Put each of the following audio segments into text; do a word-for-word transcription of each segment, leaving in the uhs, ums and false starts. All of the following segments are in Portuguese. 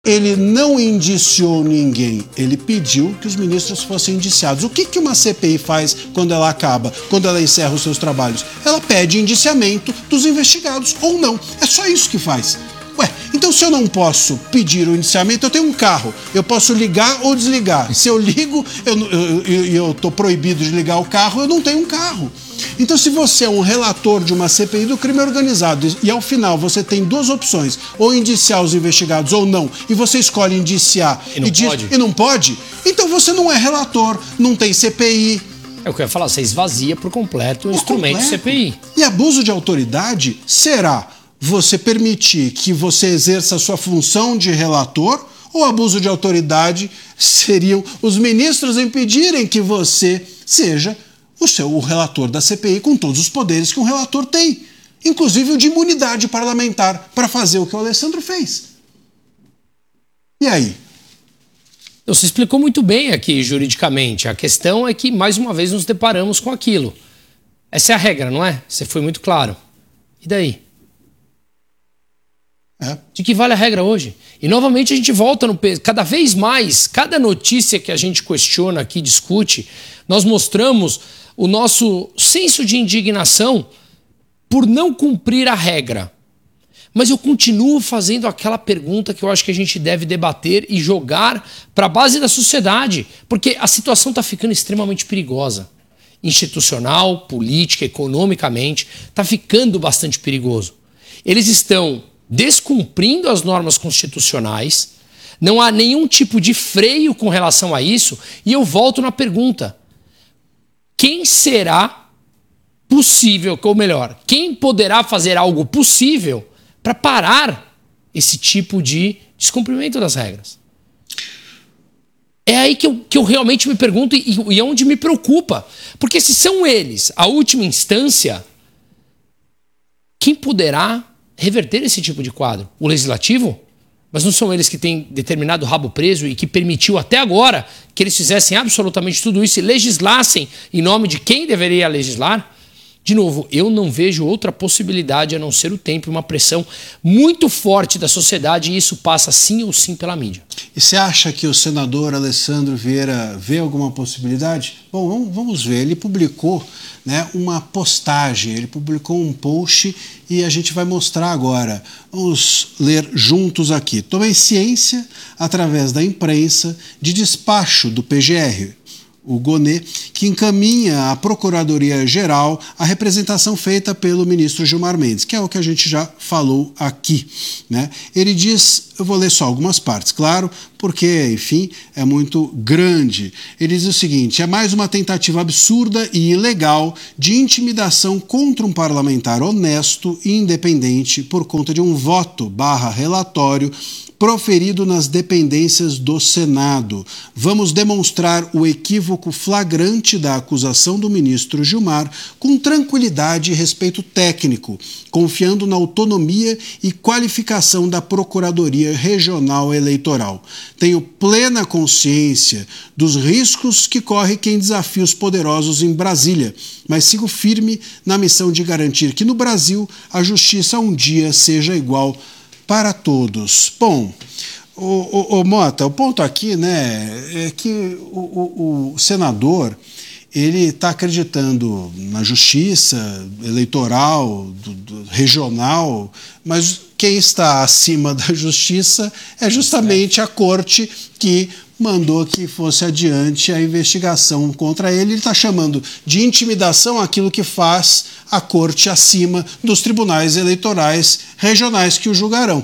Ele não indiciou ninguém, ele pediu que os ministros fossem indiciados. O que, que uma C P I faz quando ela acaba, quando ela encerra os seus trabalhos? Ela pede indiciamento dos investigados, ou não. É só isso que faz. Ué, então se eu não posso pedir o indiciamento, eu tenho um carro, eu posso ligar ou desligar. Se eu ligo e eu, eu, eu, eu tô proibido de ligar o carro, eu não tenho um carro. Então, se você é um relator de uma C P I do crime organizado e ao final você tem duas opções, ou indiciar os investigados ou não, e você escolhe indiciar e não, e, diz, pode. e não pode, então você não é relator, não tem C P I. É o que eu ia falar, você esvazia por completo o instrumento completo. C P I. E abuso de autoridade será você permitir que você exerça a sua função de relator, ou abuso de autoridade seriam os ministros impedirem que você seja o seu o relator da C P I com todos os poderes que um relator tem, inclusive o de imunidade parlamentar, para fazer o que o Alessandro fez. E aí? Você explicou muito bem aqui juridicamente. A questão é que, mais uma vez, nos deparamos com aquilo. Essa é a regra, não é? Você foi muito claro. E daí? É. De que vale a regra hoje? E novamente a gente volta no peso. Cada vez mais, cada notícia que a gente questiona aqui, discute, nós mostramos o nosso senso de indignação por não cumprir a regra. Mas eu continuo fazendo aquela pergunta que eu acho que a gente deve debater e jogar para a base da sociedade, porque a situação está ficando extremamente perigosa. Institucional, política, economicamente, está ficando bastante perigoso. Eles estão descumprindo as normas constitucionais, não há nenhum tipo de freio com relação a isso, e eu volto na pergunta: quem será possível, ou melhor, quem poderá fazer algo possível para parar esse tipo de descumprimento das regras? É aí que eu, que eu realmente me pergunto e, e é onde me preocupa. Porque se são eles a última instância, quem poderá reverter esse tipo de quadro? O legislativo? Mas não são eles que têm determinado rabo preso e que permitiu até agora que eles fizessem absolutamente tudo isso e legislassem em nome de quem deveria legislar? De novo, eu não vejo outra possibilidade a não ser o tempo e uma pressão muito forte da sociedade, e isso passa sim ou sim pela mídia. E você acha que o senador Alessandro Vieira vê alguma possibilidade? Bom, vamos ver. Ele publicou, né, uma postagem, ele publicou um post e a gente vai mostrar agora. Vamos ler juntos aqui. Tomei ciência, através da imprensa, de despacho do P G R, o Gonê, que encaminha à Procuradoria-Geral a representação feita pelo ministro Gilmar Mendes, que é o que a gente já falou aqui, né? Ele diz, eu vou ler só algumas partes, claro, porque, enfim, é muito grande. Ele diz o seguinte: é mais uma tentativa absurda e ilegal de intimidação contra um parlamentar honesto e independente por conta de um voto barra relatório proferido nas dependências do Senado. Vamos demonstrar o equívoco flagrante da acusação do ministro Gilmar com tranquilidade e respeito técnico, confiando na autonomia e qualificação da Procuradoria Regional Eleitoral. Tenho plena consciência dos riscos que corre quem desafia os poderosos em Brasília, mas sigo firme na missão de garantir que no Brasil a justiça um dia seja igual para todos. Bom, o, o, o Mota, o ponto aqui, né, é que o, o, o senador, ele está acreditando na justiça eleitoral, do, do, regional, mas quem está acima da justiça é justamente a corte que mandou que fosse adiante a investigação contra ele. Ele está chamando de intimidação aquilo que faz a corte acima dos tribunais eleitorais regionais que o julgarão.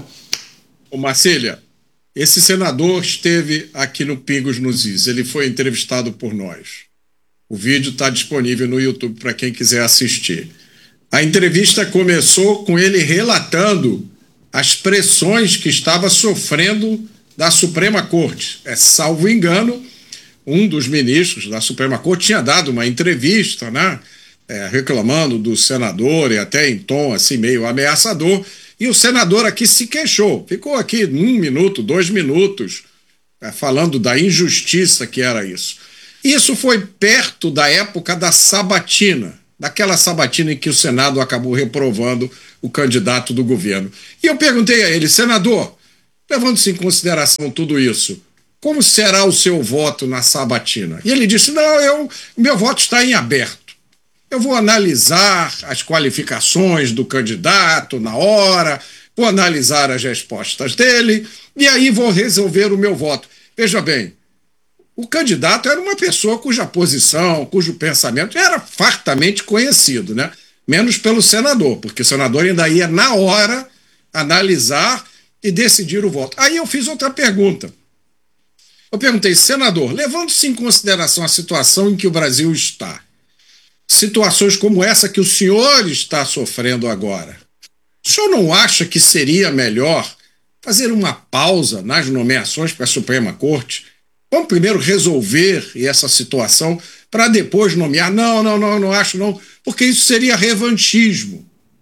Ô Marcília, esse senador esteve aqui no Pingos nos Is, ele foi entrevistado por nós. O vídeo está disponível no YouTube para quem quiser assistir. A entrevista começou com ele relatando as pressões que estava sofrendo da Suprema Corte. É, salvo engano, um dos ministros da Suprema Corte tinha dado uma entrevista, né, é, reclamando do senador e até em tom assim meio ameaçador, e o senador aqui se queixou, ficou aqui um minuto, dois minutos, é, falando da injustiça que era isso. Isso foi perto da época da sabatina, daquela sabatina em que o Senado acabou reprovando o candidato do governo. E eu perguntei a ele: senador, levando-se em consideração tudo isso, como será o seu voto na sabatina? E ele disse, não, eu, meu voto está em aberto. Eu vou analisar as qualificações do candidato na hora, vou analisar as respostas dele e aí vou resolver o meu voto. Veja bem, o candidato era uma pessoa cuja posição, cujo pensamento era fartamente conhecido, né? Menos pelo senador, porque o senador ainda ia na hora analisar e decidir o voto. Aí eu fiz outra pergunta. Eu perguntei, senador, levando-se em consideração a situação em que o Brasil está, situações como essa que o senhor está sofrendo agora, o senhor não acha que seria melhor fazer uma pausa nas nomeações para a Suprema Corte? Vamos primeiro resolver essa situação para depois nomear? Não, não, não, não acho não, porque isso seria revanchismo.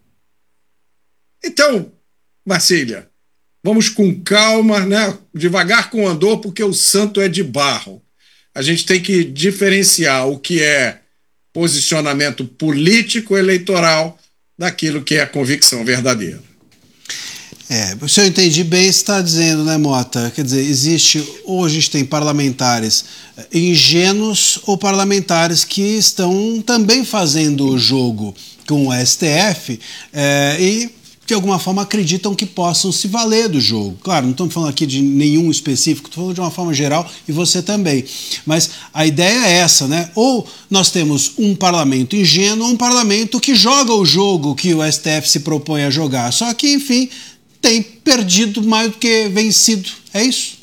Então, Marcília, vamos com calma, né? Devagar com o andor, porque o santo é de barro. A gente tem que diferenciar o que é posicionamento político eleitoral daquilo que é convicção verdadeira. É, se eu entendi bem, você está dizendo, né, Mota? Quer dizer, existe, ou a gente tem parlamentares ingênuos ou parlamentares que estão também fazendo o jogo com o S T F é, e de alguma forma acreditam que possam se valer do jogo. Claro, não estamos falando aqui de nenhum específico, estou falando de uma forma geral e você também. Mas a ideia é essa, né? Ou nós temos um parlamento ingênuo ou um parlamento que joga o jogo que o S T F se propõe a jogar. Só que, enfim, tem perdido mais do que vencido. É isso?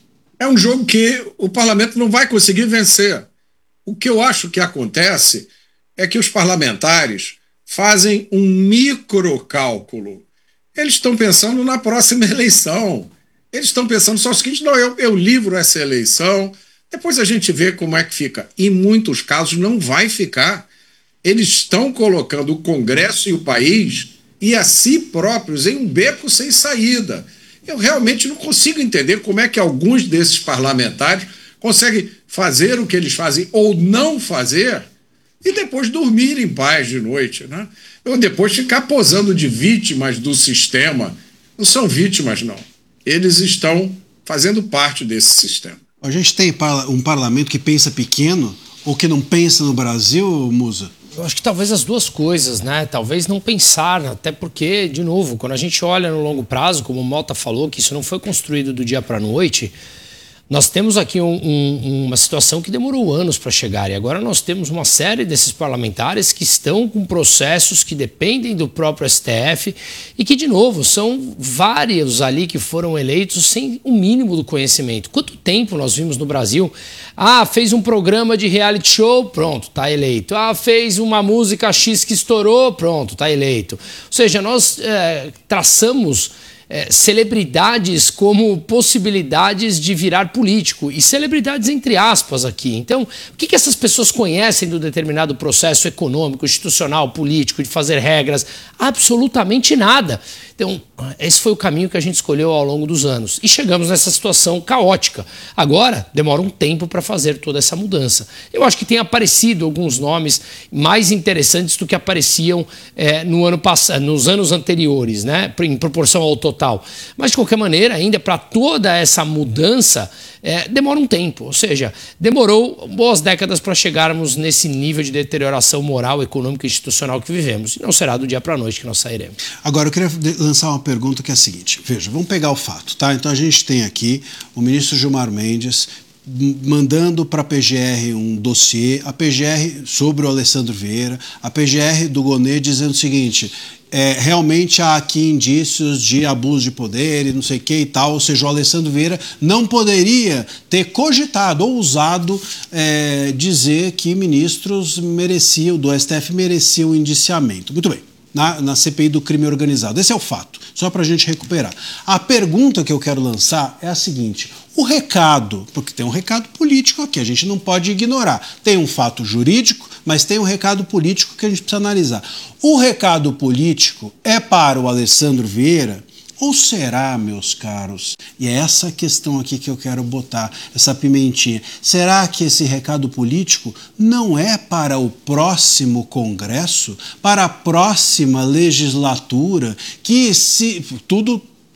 É um jogo que o parlamento não vai conseguir vencer. O que eu acho que acontece é que os parlamentares fazem um microcálculo. Eles estão pensando na próxima eleição. Eles estão pensando só o seguinte, não, eu, eu livro essa eleição, depois a gente vê como é que fica. Em muitos casos não vai ficar. Eles estão colocando o Congresso e o país e a si próprios em um beco sem saída. Eu realmente não consigo entender como é que alguns desses parlamentares conseguem fazer o que eles fazem ou não fazer e depois dormir em paz de noite, né? Ou depois ficar posando de vítimas do sistema. Não são vítimas, não. Eles estão fazendo parte desse sistema. A gente tem um parlamento que pensa pequeno ou que não pensa no Brasil, Musa? Eu acho que talvez as duas coisas, né? Talvez não pensar, até porque, de novo, quando a gente olha no longo prazo, como o Mota falou, que isso não foi construído do dia para a noite, nós temos aqui um, um, uma situação que demorou anos para chegar e agora nós temos uma série desses parlamentares que estão com processos que dependem do próprio S T F e que, de novo, são vários ali que foram eleitos sem o mínimo do conhecimento. Quanto tempo nós vimos no Brasil? Ah, fez um programa de reality show, pronto, está eleito. Ah, fez uma música X que estourou, pronto, está eleito. Ou seja, nós é, traçamos É, celebridades como possibilidades de virar político e celebridades entre aspas aqui. Então, o que, que essas pessoas conhecem do determinado processo econômico, institucional, político, de fazer regras? Absolutamente nada. Então, esse foi o caminho que a gente escolheu ao longo dos anos e chegamos nessa situação caótica. Agora, demora um tempo para fazer toda essa mudança. Eu acho que tem aparecido alguns nomes mais interessantes do que apareciam é, no ano passado, nos anos anteriores, né? Em proporção ao total. Mas, de qualquer maneira, ainda para toda essa mudança, é, demora um tempo. Ou seja, demorou boas décadas para chegarmos nesse nível de deterioração moral, econômica e institucional que vivemos. E não será do dia para a noite que nós sairemos. Agora, eu queria lançar uma pergunta que é a seguinte. Veja, vamos pegar o fato, tá? Então, a gente tem aqui o ministro Gilmar Mendes mandando para a P G R um dossiê, a P G R sobre o Alessandro Vieira, a P G R do Gonê dizendo o seguinte... É, realmente há aqui indícios de abuso de poder e não sei o que e tal, ou seja, o Alessandro Vieira não poderia ter cogitado ou ousado é, dizer que ministros mereciam, do S T F mereciam indiciamento. Muito bem, na, na C P I do crime organizado. Esse é o fato, só para a gente recuperar. A pergunta que eu quero lançar é a seguinte: o recado, porque tem um recado político aqui, a gente não pode ignorar. Tem um fato jurídico, mas tem um recado político que a gente precisa analisar. O recado político é para o Alessandro Vieira? Ou será, meus caros, e é essa questão aqui que eu quero botar, essa pimentinha, será que esse recado político não é para o próximo Congresso, para a próxima legislatura, que se tudo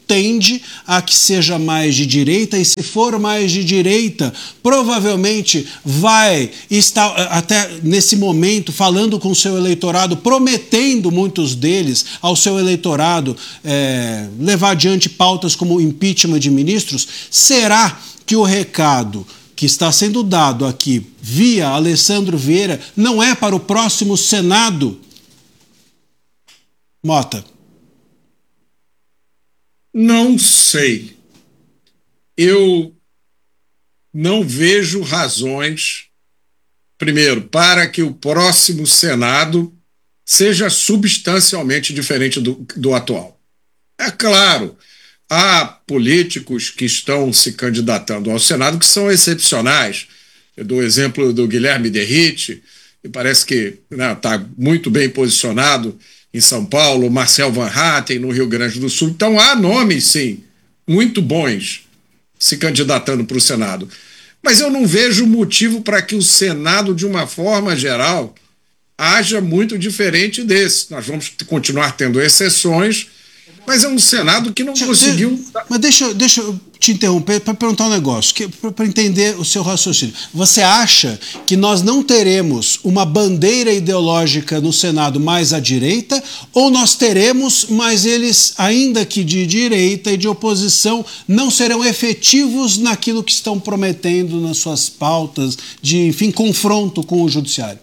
tende a que seja mais de direita, e se for mais de direita, provavelmente vai estar até nesse momento falando com o seu eleitorado, prometendo muitos deles ao seu eleitorado é, levar adiante pautas como impeachment de ministros. Será que o recado que está sendo dado aqui via Alessandro Vieira não é para o próximo Senado? Mota. Não sei. Eu não vejo razões, primeiro, para que o próximo Senado seja substancialmente diferente do, do atual. É claro, há políticos que estão se candidatando ao Senado que são excepcionais. Eu dou o exemplo do Guilherme Derrite, que parece que está, né, muito bem posicionado em São Paulo, Marcel Van Hatten no Rio Grande do Sul. Então há nomes, sim, muito bons se candidatando para o Senado. Mas eu não vejo motivo para que o Senado, de uma forma geral, haja muito diferente desse. Nós vamos continuar tendo exceções, mas é um Senado que não deixa, conseguiu... Mas deixa, deixa eu te interromper para perguntar um negócio, para entender o seu raciocínio. Você acha que nós não teremos uma bandeira ideológica no Senado mais à direita, ou nós teremos, mas eles, ainda que de direita e de oposição, não serão efetivos naquilo que estão prometendo nas suas pautas de, enfim, confronto com o judiciário?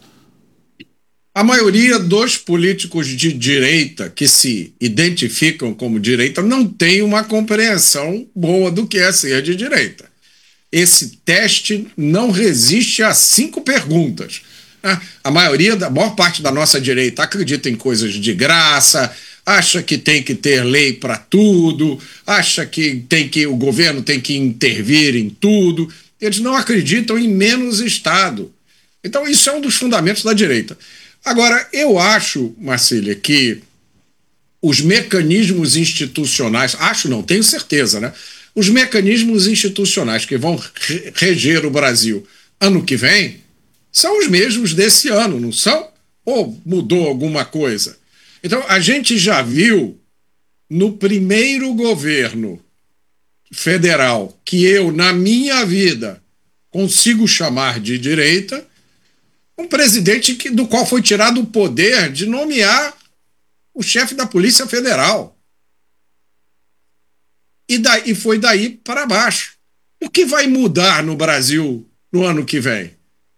A maioria dos políticos de direita que se identificam como direita não tem uma compreensão boa do que é ser de direita. Esse teste não resiste a cinco perguntas. A maioria, a maior parte da nossa direita acredita em coisas de graça, acha que tem que ter lei para tudo, acha que, tem que o governo tem que intervir em tudo. Eles não acreditam em menos Estado. Então isso é um dos fundamentos da direita. Agora, eu acho, Marcília, que os mecanismos institucionais, acho não, tenho certeza, né? Os mecanismos institucionais que vão reger o Brasil ano que vem são os mesmos desse ano, não são? Ou mudou alguma coisa? Então, a gente já viu no primeiro governo federal que eu, na minha vida, consigo chamar de direita, um presidente que, do qual foi tirado o poder de nomear o chefe da Polícia Federal. E, daí, e foi daí para baixo. O que vai mudar no Brasil no ano que vem?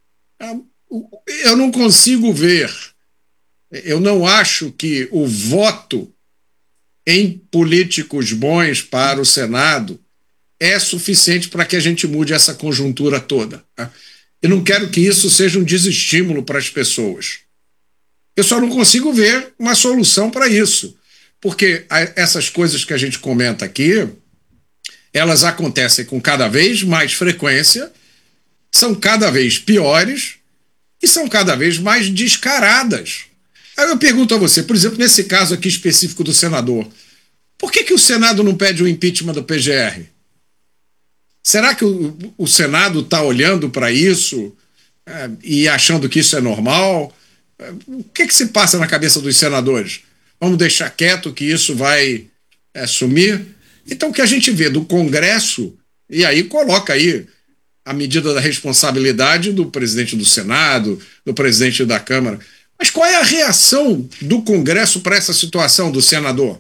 Eu não consigo ver. Eu não acho que o voto em políticos bons para o Senado é suficiente para que a gente mude essa conjuntura toda. Eu não quero que isso seja um desestímulo para as pessoas. Eu só não consigo ver uma solução para isso. Porque essas coisas que a gente comenta aqui, elas acontecem com cada vez mais frequência, são cada vez piores e são cada vez mais descaradas. Aí eu pergunto a você, por exemplo, nesse caso aqui específico do senador, por que que o Senado não pede o impeachment do P G R? Será que o, o Senado está olhando para isso é, e achando que isso é normal? É, o que, que se passa na cabeça dos senadores? Vamos deixar quieto que isso vai é, sumir? Então, o que a gente vê do Congresso, e aí coloca aí a medida da responsabilidade do presidente do Senado, do presidente da Câmara. Mas qual é a reação do Congresso para essa situação do senador?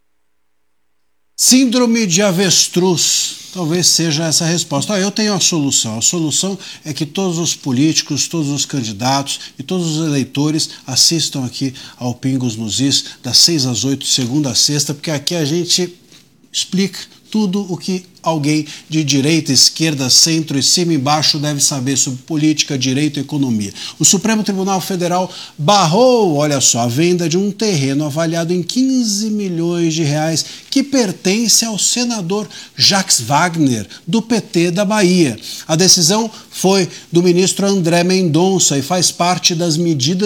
Síndrome de avestruz. Talvez seja essa a resposta. Ah, eu tenho a solução. A solução é que todos os políticos, todos os candidatos e todos os eleitores assistam aqui ao Pingos nos Is, das seis às oito, segunda a sexta, porque aqui a gente explica tudo o que alguém de direita, esquerda, centro e cima e baixo deve saber sobre política, direito e economia. O Supremo Tribunal Federal barrou, olha só, a venda de um terreno avaliado em quinze milhões de reais que pertence ao senador Jacques Wagner, do P T da Bahia. A decisão foi do ministro André Mendonça e faz parte das medidas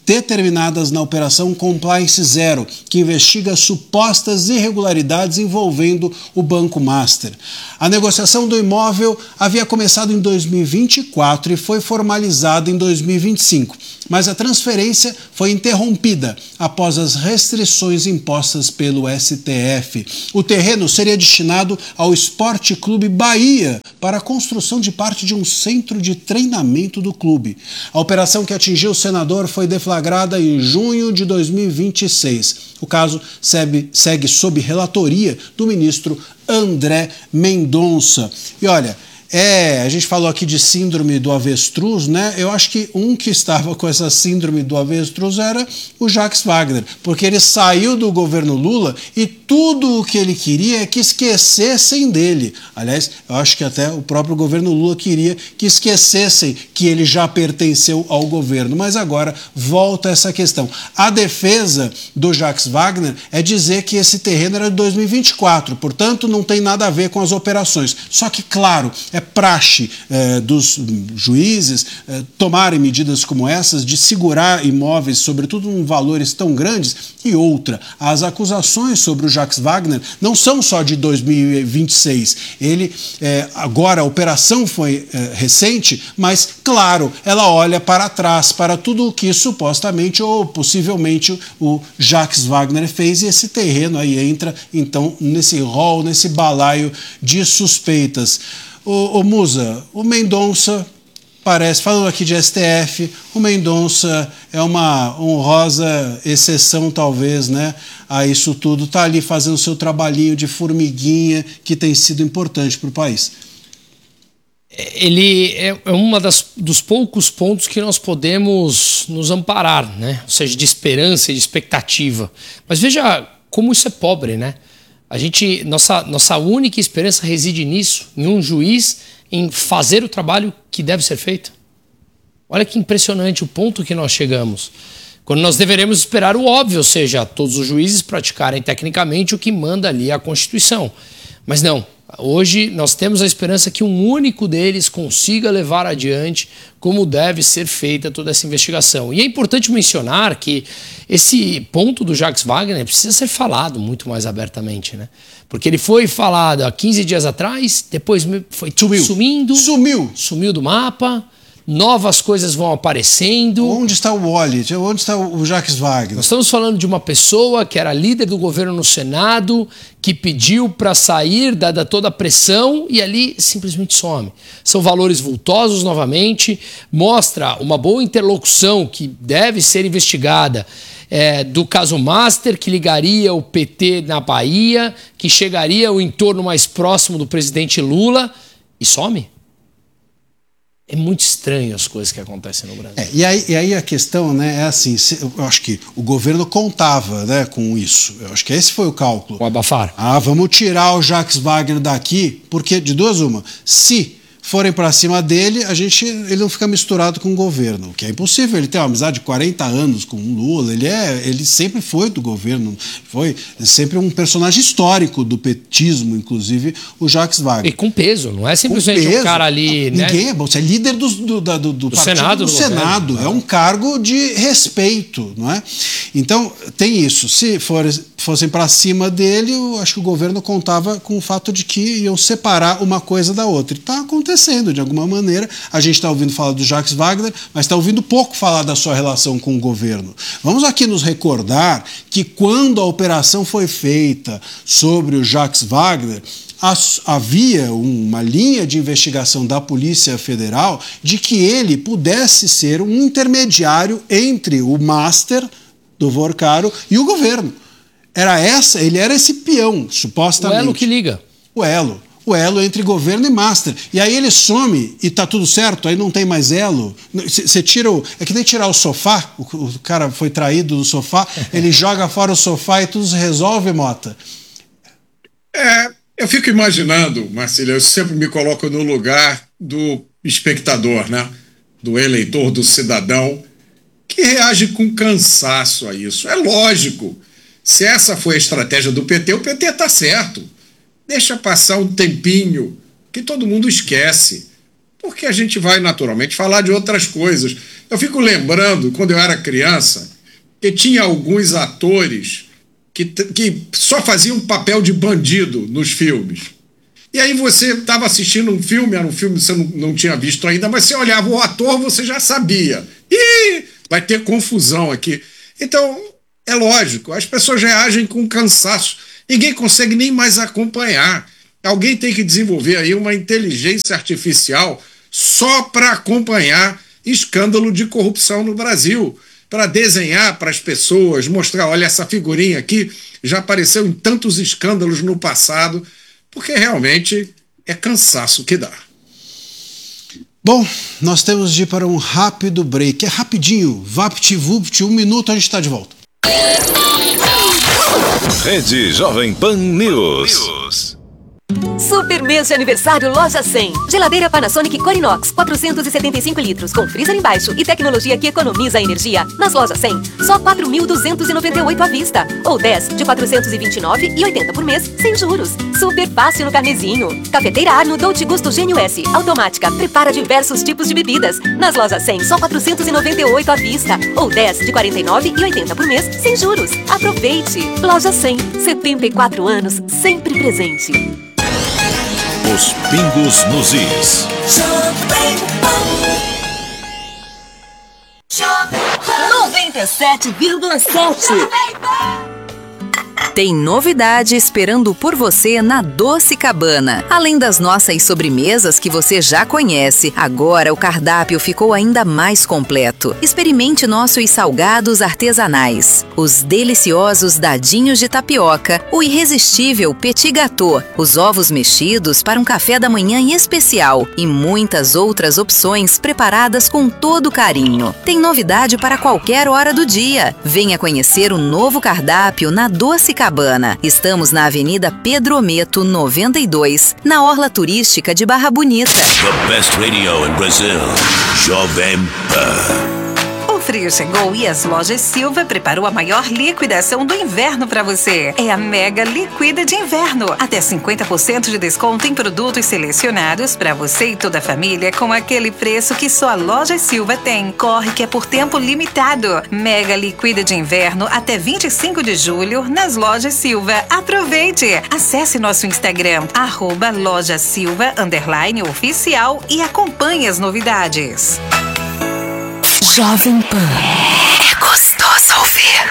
determinadas na Operação Compliance Zero, que investiga supostas irregularidades envolvendo o Banco Master. A negociação do imóvel havia começado em dois mil e vinte e quatro e foi formalizada em dois mil e vinte e cinco, mas a transferência foi interrompida após as restrições impostas pelo S T F. O terreno seria destinado ao Esporte Clube Bahia para a construção de parte de um centro de treinamento do clube. A operação que atingiu o senador foi deflagrada em junho de dois mil e vinte e seis. O caso segue, segue sob relatoria do ministro André Mendonça. E olha, É, a gente falou aqui de síndrome do avestruz, né? Eu acho que um que estava com essa síndrome do avestruz era o Jacques Wagner, porque ele saiu do governo Lula e tudo o que ele queria é que esquecessem dele. Aliás, eu acho que até o próprio governo Lula queria que esquecessem que ele já pertenceu ao governo, mas agora volta essa questão. A defesa do Jacques Wagner é dizer que esse terreno era de dois mil e vinte e quatro, portanto não tem nada a ver com as operações. Só que, claro, é praxe eh, dos juízes eh, tomarem medidas como essas de segurar imóveis, sobretudo em valores tão grandes. E outra, as acusações sobre o Jacques Wagner não são só de dois mil e vinte e seis. Ele, eh, agora a operação foi eh, recente, mas, claro, ela olha para trás, para tudo o que supostamente ou possivelmente o Jacques Wagner fez, e esse terreno aí entra, então, nesse rol, nesse balaio de suspeitas. Ô, ô Musa, o Mendonça parece, falando aqui de S T F, o Mendonça é uma honrosa exceção, talvez, né, a isso tudo. Está ali fazendo o seu trabalhinho de formiguinha que tem sido importante para o país. Ele é um dos poucos pontos que nós podemos nos amparar, né? Ou seja, de esperança e de expectativa. Mas veja como isso é pobre, né? A gente, nossa, nossa única esperança reside nisso, em um juiz, em fazer o trabalho que deve ser feito. Olha que impressionante o ponto que nós chegamos. Quando nós deveremos esperar o óbvio, ou seja, todos os juízes praticarem tecnicamente o que manda ali a Constituição. Mas não, hoje nós temos a esperança que um único deles consiga levar adiante como deve ser feita toda essa investigação. E é importante mencionar que esse ponto do Jacques Wagner precisa ser falado muito mais abertamente, né? Porque ele foi falado há quinze dias atrás, depois foi sumiu. sumindo, Sumiu. sumiu do mapa, novas coisas vão aparecendo. Onde está o Wallet? Onde está o Jacques Wagner? Nós estamos falando de uma pessoa que era líder do governo no Senado, que pediu para sair, dada toda a pressão, e ali simplesmente some. São valores vultosos novamente, mostra uma boa interlocução que deve ser investigada é, do caso Master, que ligaria o P T na Bahia, que chegaria ao entorno mais próximo do presidente Lula, e some. É muito estranho as coisas que acontecem no Brasil. É, e, aí, e aí a questão, né, é assim, eu acho que o governo contava, né, com isso. Eu acho que esse foi o cálculo. O abafar. Ah, vamos tirar o Jacques Wagner daqui, porque de duas uma, se forem para cima dele, a gente, ele não fica misturado com o governo, o que é impossível. Ele tem uma amizade de quarenta anos com o Lula, ele, é, ele sempre foi do governo, foi sempre um personagem histórico do petismo, inclusive o Jacques Wagner. E com peso, não é simplesmente um cara ali... Não, ninguém né? é bom, você é líder do, do, do, do, do partido Senado, do, do Senado, governo, é um cargo de respeito, não é? Então, tem isso. Se for, fossem para cima dele, eu acho que o governo contava com o fato de que iam separar uma coisa da outra. E está acontecendo, de alguma maneira. A gente está ouvindo falar do Jacques Wagner, mas está ouvindo pouco falar da sua relação com o governo. Vamos aqui nos recordar que quando a operação foi feita sobre o Jacques Wagner, havia uma linha de investigação da Polícia Federal de que ele pudesse ser um intermediário entre o Master do Vorcaro e o governo. Era essa, ele era esse peão, supostamente. O elo que liga. O elo. O elo entre governo e Master. E aí ele some e tá tudo certo, aí não tem mais elo. Você tira o... É que nem tirar o sofá, o, o cara foi traído do sofá, ele joga fora o sofá e tudo se resolve, Mota. É, eu fico imaginando, Marcílio, eu sempre me coloco no lugar do espectador, né? Do eleitor, do cidadão, que reage com cansaço a isso. É lógico. Se essa foi a estratégia do P T, o P T está certo. Deixa passar um tempinho, que todo mundo esquece. porque a gente vai naturalmente falar de outras coisas. Eu fico lembrando, quando eu era criança, que tinha alguns atores que, que só faziam papel de bandido nos filmes. E aí você estava assistindo um filme, era um filme que você não, não tinha visto ainda, mas você olhava o ator, você já sabia. Ih, vai ter confusão aqui. Então, é lógico, as pessoas reagem com cansaço. Ninguém consegue nem mais acompanhar. Alguém tem que desenvolver aí uma inteligência artificial só para acompanhar escândalo de corrupção no Brasil, para desenhar para as pessoas, mostrar, olha, essa figurinha aqui já apareceu em tantos escândalos no passado, porque realmente é cansaço que dá. Bom, nós temos de ir para um rápido break. É rapidinho, vapt-vupt, um minuto a gente está de volta. Rede Jovem Pan News. Super mês de aniversário Loja cem. Geladeira Panasonic Corinox, quatrocentos e setenta e cinco litros, com freezer embaixo e tecnologia que economiza energia. Nas Lojas cem, só quatro mil duzentos e noventa e oito à vista. Ou dez de quatrocentos e vinte e nove reais e oitenta centavos por mês, sem juros. Super fácil no carnezinho. Cafeteira Arno Dolce Gusto Gênio S, automática, prepara diversos tipos de bebidas. Nas Lojas cem, só quatrocentos e noventa e oito à vista. Ou dez de quarenta e nove reais e oitenta centavos por mês, sem juros. Aproveite! Loja cem, setenta e quatro anos, sempre presente. Os pingos nos is. noventa e sete vírgula sete. Tem novidade esperando por você na Doce Cabana. Além das nossas sobremesas que você já conhece, agora o cardápio ficou ainda mais completo. Experimente nossos salgados artesanais, os deliciosos dadinhos de tapioca, o irresistível petit gâteau, os ovos mexidos para um café da manhã especial e muitas outras opções preparadas com todo carinho. Tem novidade para qualquer hora do dia. Venha conhecer o novo cardápio na Doce Cabana. Estamos na Avenida Pedro Ometo, noventa e dois, na Orla Turística de Barra Bonita. The best radio in Brazil. Jovem Pan. O frio chegou e as Lojas Silva preparou a maior liquidação do inverno para você. É a Mega Liquida de Inverno. Até cinquenta por cento de desconto em produtos selecionados para você e toda a família com aquele preço que só a Lojas Silva tem. Corre que é por tempo limitado. Mega Liquida de Inverno até vinte e cinco de julho nas Lojas Silva. Aproveite! Acesse nosso Instagram, arroba Loja Silva, underline oficial e acompanhe as novidades. Jovem Pan. É gostoso ouvir.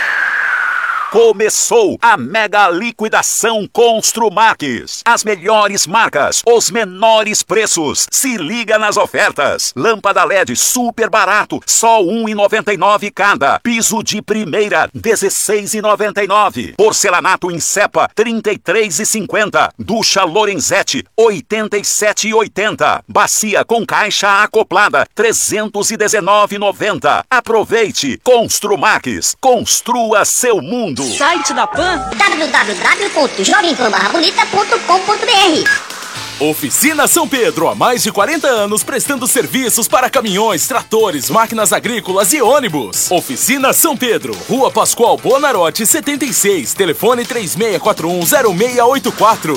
Começou a mega liquidação Construmax. As melhores marcas, os menores preços. Se liga nas ofertas. Lâmpada L E D super barato, só um real e noventa e nove centavos cada. Piso de primeira, dezesseis reais e noventa e nove centavos. Porcelanato em cepa, trinta e três reais e cinquenta centavos. Ducha Lorenzetti, oitenta e sete reais e oitenta centavos. Bacia com caixa acoplada, trezentos e dezenove reais e noventa centavos. Aproveite. Construmax. Construa seu mundo. Site da Pan w w w ponto jovem pan barra bonita ponto com ponto b r. Oficina São Pedro, há mais de quarenta anos prestando serviços para caminhões, tratores, máquinas agrícolas e ônibus. Oficina São Pedro, Rua Pascoal Bonarotti, setenta e seis, telefone três seis quatro um zero seis oito quatro.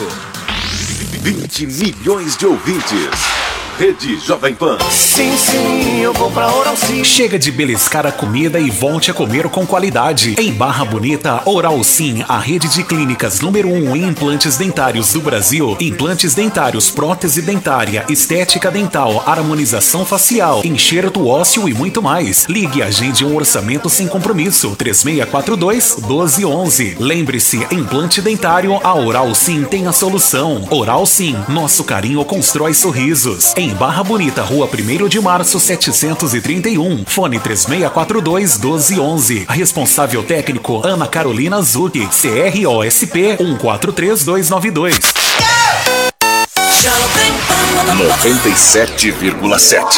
vinte milhões de ouvintes. Rede Jovem Pan. Sim, sim, eu vou pra Oral Sim. Chega de beliscar a comida e volte a comer com qualidade. Em Barra Bonita, Oral Sim, a rede de clínicas número um em implantes dentários do Brasil. Implantes dentários, prótese dentária, estética dental, harmonização facial, enxerto ósseo e muito mais. Ligue e agende um orçamento sem compromisso. três seis quatro dois, um dois um um. Lembre-se, implante dentário, a Oral Sim tem a solução. Oral Sim, nosso carinho constrói sorrisos. Em Barra Bonita, Rua primeiro de março, setecentos e trinta e um. Fone três seis quatro dois, um dois um um. Responsável técnico, Ana Carolina Zucchi. C R O S P um quatro três dois nove dois. noventa e sete vírgula sete.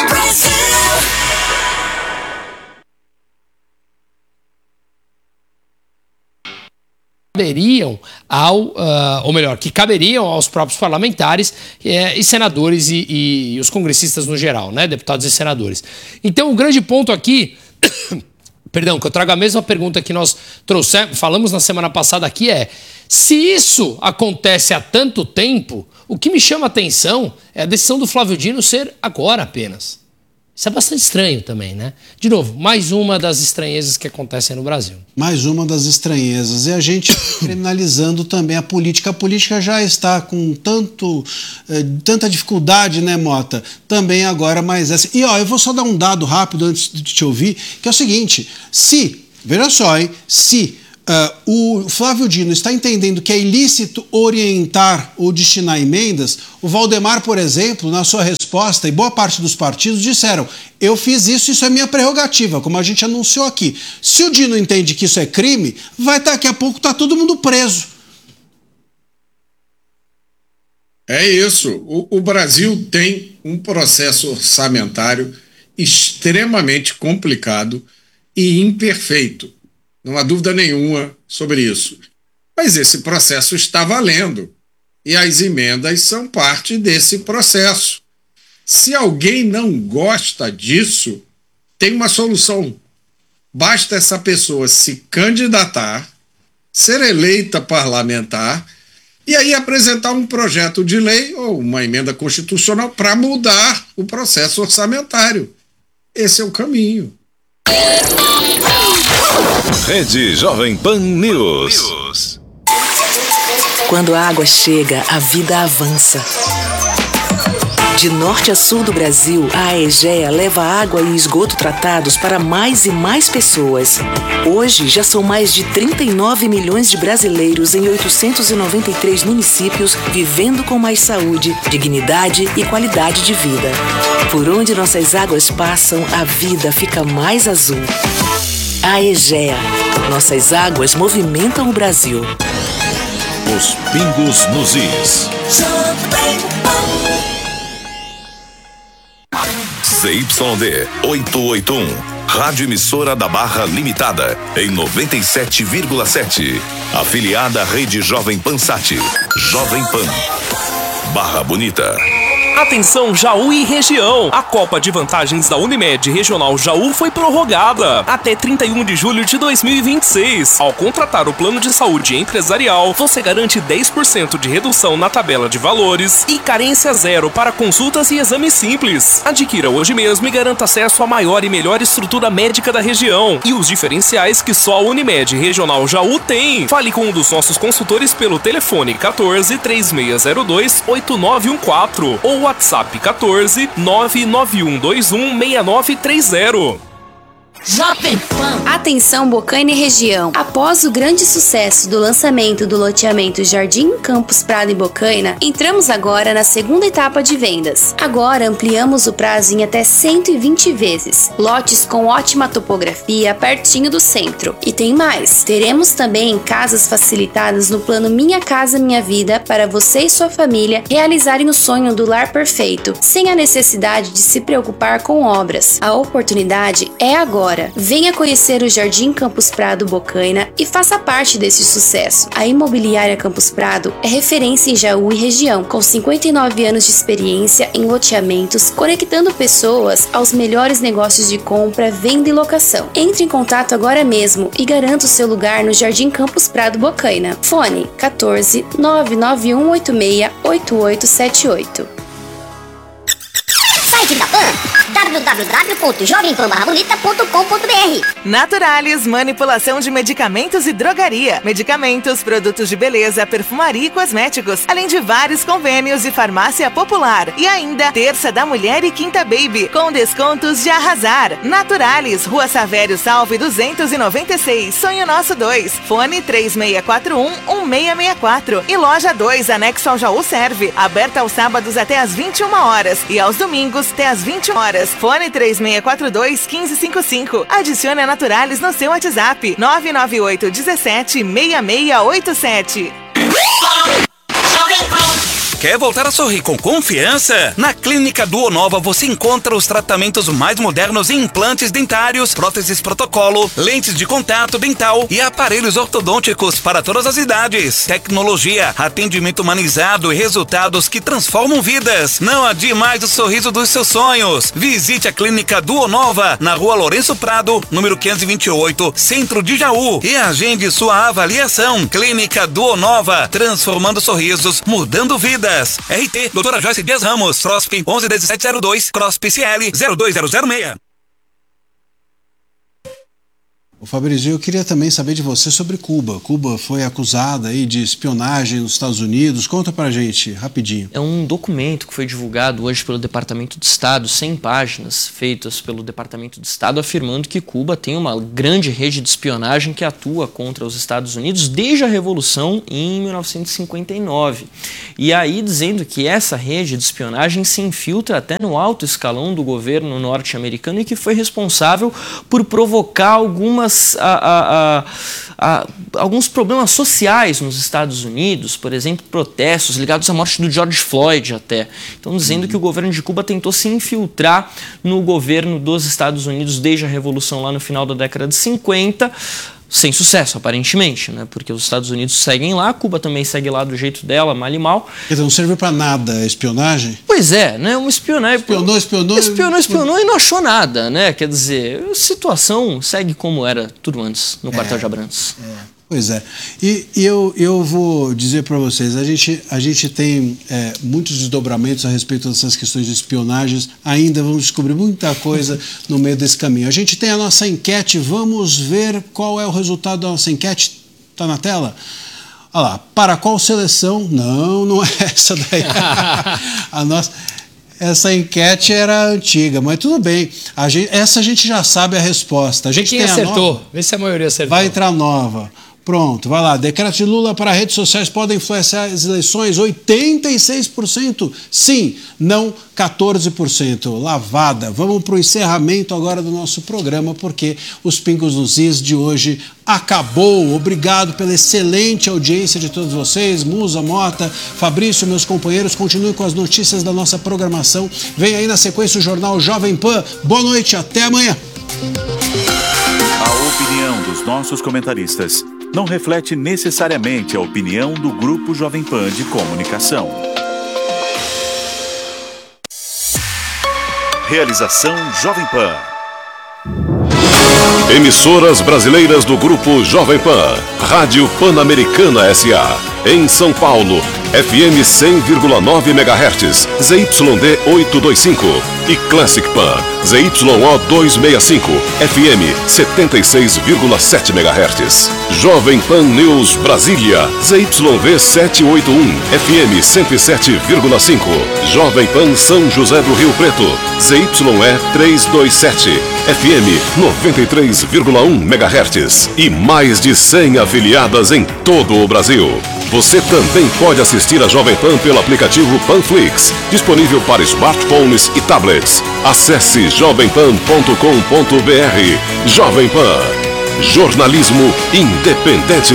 caberiam ao, uh, ou melhor, que caberiam aos próprios parlamentares eh, e senadores e, e os congressistas no geral, né, deputados e senadores. Então, o grande ponto aqui, perdão, que eu trago a mesma pergunta que nós trouxemos, falamos na semana passada aqui é, se isso acontece há tanto tempo, O que me chama a atenção é a decisão do Flávio Dino ser agora apenas. Isso é bastante estranho também, né? De novo, mais uma das estranhezas que acontecem no Brasil. Mais uma das estranhezas. E a gente criminalizando também a política. A política já está com tanto, eh, tanta dificuldade, né, Mota? Também agora mais essa. E ó, eu vou só dar um dado rápido antes de te ouvir, que é o seguinte: se, veja só, hein, se Uh, o Flávio Dino está entendendo que é ilícito orientar ou destinar emendas, o Valdemar, por exemplo, na sua resposta, e boa parte dos partidos disseram: eu fiz isso, isso é minha prerrogativa, como a gente anunciou aqui. Se o Dino entende que isso é crime, vai daqui a pouco tá todo mundo preso. É isso. O, o Brasil tem um processo orçamentário extremamente complicado e imperfeito. Não há dúvida nenhuma sobre isso. Mas esse processo está valendo. E as emendas são parte desse processo. Se alguém não gosta disso, tem uma solução. Basta essa pessoa se candidatar, ser eleita parlamentar, e aí apresentar um projeto de lei ou uma emenda constitucional para mudar o processo orçamentário. Esse é o caminho. Rede Jovem Pan News. Quando a água chega, a vida avança. De norte a sul do Brasil, a Aegea leva água e esgoto tratados para mais e mais pessoas. Hoje, já são mais de trinta e nove milhões de brasileiros em oitocentos e noventa e três municípios vivendo com mais saúde, dignidade e qualidade de vida. Por onde nossas águas passam, a vida fica mais azul. Aegea. Nossas águas movimentam o Brasil. Os pingos nos is. C Y D oitocentos e oitenta e um, Rádio Emissora da Barra Limitada, em noventa e sete vírgula sete. Afiliada à Rede Jovem Pan Sat. Jovem Pan. Barra Bonita. Atenção Jaú e região! A Copa de Vantagens da Unimed Regional Jaú foi prorrogada até trinta e um de julho de dois mil e vinte e seis. Ao contratar o plano de saúde empresarial, você garante dez por cento de redução na tabela de valores e carência zero para consultas e exames simples. Adquira hoje mesmo e garanta acesso à maior e melhor estrutura médica da região e os diferenciais que só a Unimed Regional Jaú tem. Fale com um dos nossos consultores pelo telefone quatorze, três seis zero dois, oito nove um quatro ou WhatsApp quatorze, nove nove um dois um, seis nove três zero. Jovem Pan. Atenção Bocaina e região. Após o grande sucesso do lançamento do loteamento Jardim Campos Prado em Bocaina, entramos agora na segunda etapa de vendas. Agora ampliamos o prazo em até cento e vinte vezes. Lotes com ótima topografia, pertinho do centro. E tem mais. Teremos também casas facilitadas no plano Minha Casa Minha Vida para você e sua família realizarem o sonho do lar perfeito, sem a necessidade de se preocupar com obras. A oportunidade é agora. Venha conhecer o Jardim Campos Prado Bocaina e faça parte desse sucesso. A Imobiliária Campos Prado é referência em Jaú e região, com cinquenta e nove anos de experiência em loteamentos, conectando pessoas aos melhores negócios de compra, venda e locação. Entre em contato agora mesmo e garanta o seu lugar no Jardim Campos Prado Bocaina. Fone quatorze, nove nove um oito seis, oito oito sete oito. Site da Pan, w w w ponto jovem pan barra bonita ponto com ponto b r. Naturalis, manipulação de medicamentos e drogaria. Medicamentos, produtos de beleza, perfumaria e cosméticos, além de vários convênios e farmácia popular. E ainda, Terça da Mulher e Quinta Baby, com descontos de arrasar. Naturalis, Rua Savério Salve duzentos e noventa e seis, Sonho Nosso dois. Fone três seis quatro um, um seis seis quatro. E Loja dois, anexo ao Jaú Serve, aberta aos sábados até às vinte e uma horas e aos domingos até às vinte horas. Fone três seis quatro dois, um cinco cinco cinco. Adicione a Naturalis no seu WhatsApp nove nove oito um sete, seis seis oito sete. Quer voltar a sorrir com confiança? Na Clínica Duonova você encontra os tratamentos mais modernos em implantes dentários, próteses protocolo, lentes de contato dental e aparelhos ortodônticos para todas as idades. Tecnologia, atendimento humanizado e resultados que transformam vidas. Não adie mais o sorriso dos seus sonhos. Visite a Clínica Duonova na Rua Lourenço Prado, número quinhentos e vinte e oito, Centro de Jaú, e agende sua avaliação. Clínica Duonova, transformando sorrisos, mudando vidas. Vendas. R T, doutora Joyce Dias Ramos, C R O S P onze dezessete zero dois, C R O S P C L zero dois zero zero seis. O Fabrício, eu queria também saber de você sobre Cuba. Cuba foi acusada aí de espionagem nos Estados Unidos. Conta pra gente, rapidinho. É um documento que foi divulgado hoje pelo Departamento de Estado, cem páginas feitas pelo Departamento de Estado, afirmando que Cuba tem uma grande rede de espionagem que atua contra os Estados Unidos desde a Revolução em mil novecentos e cinquenta e nove. E aí dizendo que essa rede de espionagem se infiltra até no alto escalão do governo norte-americano e que foi responsável por provocar algumas A, a, a, a, alguns problemas sociais nos Estados Unidos, por exemplo, protestos ligados à morte do George Floyd até. Então, dizendo uhum. que o governo de Cuba tentou se infiltrar no governo dos Estados Unidos desde a Revolução lá no final da década de cinquenta, sem sucesso, aparentemente, né? Porque os Estados Unidos seguem lá, Cuba também segue lá do jeito dela, mal e mal. Então não serviu para nada a espionagem? Pois é, né? Uma espionagem. Espionou, espionou. Espionou, espionou e não achou nada, né? Quer dizer, a situação segue como era tudo antes, no quartel é, de Abrantes. É. Pois é. E, e eu, eu vou dizer para vocês, a gente, a gente tem é, muitos desdobramentos a respeito dessas questões de espionagens, ainda vamos descobrir muita coisa no meio desse caminho. A gente tem a nossa enquete, vamos ver qual é o resultado da nossa enquete. Está na tela? Olha lá, para qual seleção? Não, não é essa daí. a nossa... Essa enquete era antiga, mas tudo bem. A gente, essa a gente já sabe a resposta. A gente Quem tem acertou? A nova. Vê se a maioria acertou. Vai entrar nova. Pronto, vai lá. Decreto de Lula para redes sociais podem influenciar as eleições? oitenta e seis por cento sim, não quatorze por cento. Lavada. Vamos para o encerramento agora do nosso programa, porque os Pingos nos Is de hoje acabou. Obrigado pela excelente audiência de todos vocês. Musa, Mota, Fabrício, meus companheiros, continuem com as notícias da nossa programação. Vem aí na sequência o Jornal Jovem Pan. Boa noite, até amanhã. A opinião dos nossos comentaristas não reflete necessariamente a opinião do Grupo Jovem Pan de Comunicação. Realização Jovem Pan. Emissoras brasileiras do Grupo Jovem Pan. Rádio Pan-Americana S A. Em São Paulo, F M cem vírgula nove megahertz, Z Y D oitocentos e vinte e cinco. E Classic Pan, Z Y O duzentos e sessenta e cinco, F M setenta e seis vírgula sete megahertz. Jovem Pan News Brasília, Z Y V setecentos e oitenta e um, F M cento e sete vírgula cinco. Jovem Pan São José do Rio Preto, Z Y E trezentos e vinte e sete, F M noventa e três vírgula um megahertz. E mais de cem afiliadas em todo o Brasil. Você também pode assistir a Jovem Pan pelo aplicativo Panflix, disponível para smartphones e tablets. Acesse jovem pan ponto com ponto b r. Jovem Pan. Jornalismo independente.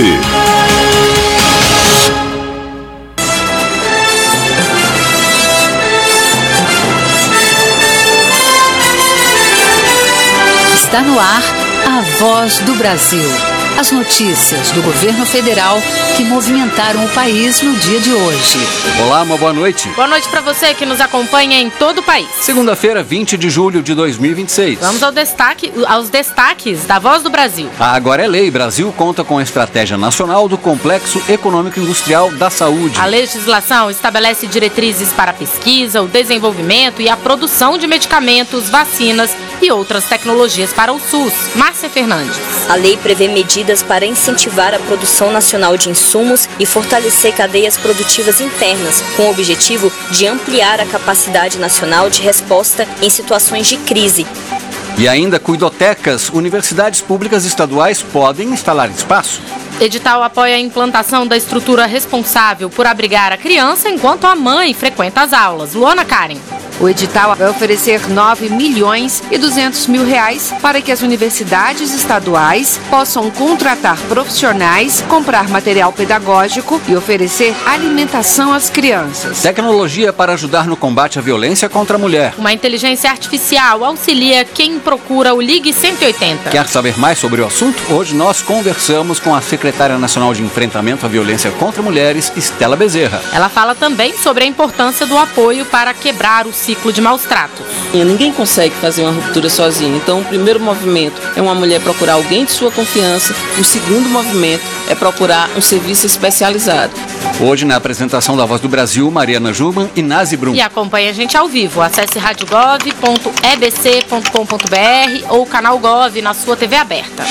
Está no ar a Voz do Brasil. As notícias do governo federal que movimentaram o país no dia de hoje. Olá, uma boa noite. Boa noite para você que nos acompanha em todo o país. Segunda-feira, vinte de julho de dois mil e vinte e seis. Vamos ao destaque, aos destaques da Voz do Brasil. A Agora é Lei. Brasil conta com a Estratégia Nacional do Complexo Econômico Industrial da Saúde. A legislação estabelece diretrizes para a pesquisa, o desenvolvimento e a produção de medicamentos, vacinas e outras tecnologias para o SUS. Márcia Fernandes. A lei prevê medidas para incentivar a produção nacional de insumos e fortalecer cadeias produtivas internas, com o objetivo de ampliar a capacidade nacional de resposta em situações de crise. E ainda cuidotecas, universidades públicas estaduais podem instalar espaço. Edital apoia a implantação da estrutura responsável por abrigar a criança enquanto a mãe frequenta as aulas. Luana Karen. O edital vai oferecer nove milhões e duzentos mil reais para que as universidades estaduais possam contratar profissionais, comprar material pedagógico e oferecer alimentação às crianças. Tecnologia para ajudar no combate à violência contra a mulher. Uma inteligência artificial auxilia quem procura o Ligue cento e oitenta. Quer saber mais sobre o assunto? Hoje nós conversamos com a secretária nacional de enfrentamento à violência contra mulheres, Estela Bezerra. Ela fala também sobre a importância do apoio para quebrar o ciclo ciclo de maus tratos. Ninguém consegue fazer uma ruptura sozinho, então o primeiro movimento é uma mulher procurar alguém de sua confiança, o segundo movimento é procurar um serviço especializado. Hoje, na apresentação da Voz do Brasil, Mariana Jurman e Nazi Brum. E acompanhe a gente ao vivo. Acesse rádio gov ponto e b c ponto com ponto b r ou canal Gov na sua T V aberta.